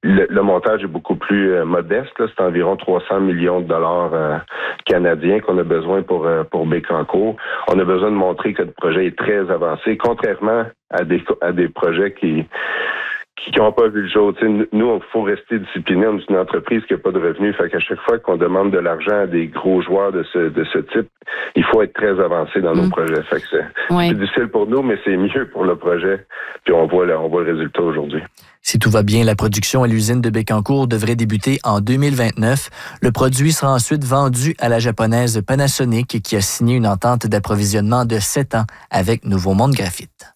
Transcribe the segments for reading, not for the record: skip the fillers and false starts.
le montage est beaucoup plus modeste. Là. C'est environ 300 millions de dollars canadiens qu'on a besoin pour Bécancour. On a besoin de montrer que le projet est très avancé, contrairement à des projets qui n'ont pas vu le jour. T'sais, nous, il faut rester discipliné. On est une entreprise qui n'a pas de revenus. Fait qu'à chaque fois qu'on demande de l'argent à des gros joueurs de ce type, il faut être très avancé dans nos projets. Fait que c'est difficile pour nous, mais c'est mieux pour le projet. Puis on voit le résultat aujourd'hui. Si tout va bien, la production à l'usine de Bécancour devrait débuter en 2029. Le produit sera ensuite vendu à la japonaise Panasonic qui a signé une entente d'approvisionnement de 7 ans avec Nouveau Monde Graphite.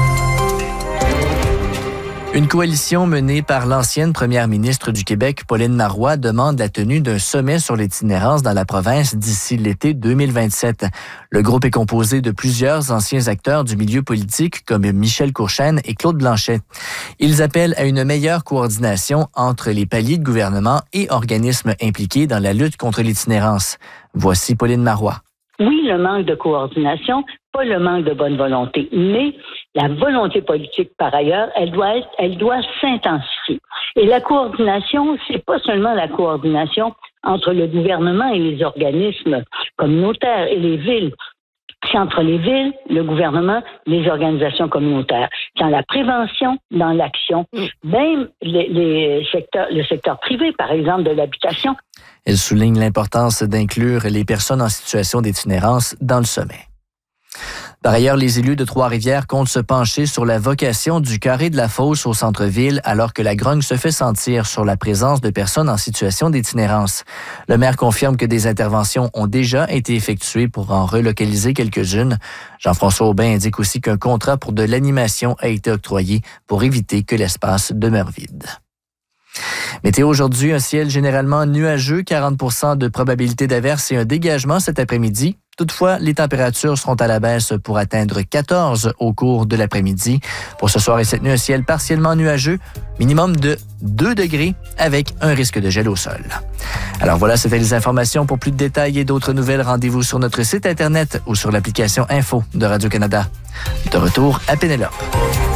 Une coalition menée par l'ancienne première ministre du Québec, Pauline Marois, demande la tenue d'un sommet sur l'itinérance dans la province d'ici l'été 2027. Le groupe est composé de plusieurs anciens acteurs du milieu politique comme Michel Courchaine et Claude Blanchet. Ils appellent à une meilleure coordination entre les paliers de gouvernement et organismes impliqués dans la lutte contre l'itinérance. Voici Pauline Marois. Oui, le manque de coordination, pas le manque de bonne volonté, mais la volonté politique, par ailleurs, elle doit s'intensifier. Et la coordination, c'est pas seulement la coordination entre le gouvernement et les organismes communautaires et les villes. C'est entre les villes, le gouvernement, les organisations communautaires. Dans la prévention, dans l'action, même le secteur privé, par exemple, de l'habitation. Elle souligne l'importance d'inclure les personnes en situation d'itinérance dans le sommet. Par ailleurs, les élus de Trois-Rivières comptent se pencher sur la vocation du carré de la Fosse au centre-ville alors que la grogne se fait sentir sur la présence de personnes en situation d'itinérance. Le maire confirme que des interventions ont déjà été effectuées pour en relocaliser quelques-unes. Jean-François Aubin indique aussi qu'un contrat pour de l'animation a été octroyé pour éviter que l'espace demeure vide. Météo aujourd'hui, un ciel généralement nuageux, 40% de probabilité d'averse et un dégagement cet après-midi. Toutefois, les températures seront à la baisse pour atteindre 14 au cours de l'après-midi. Pour ce soir et cette nuit, un ciel partiellement nuageux, minimum de 2 degrés avec un risque de gel au sol. Alors voilà, c'était les informations. Pour plus de détails et d'autres nouvelles, rendez-vous sur notre site Internet ou sur l'application Info de Radio-Canada. De retour à Pénélope.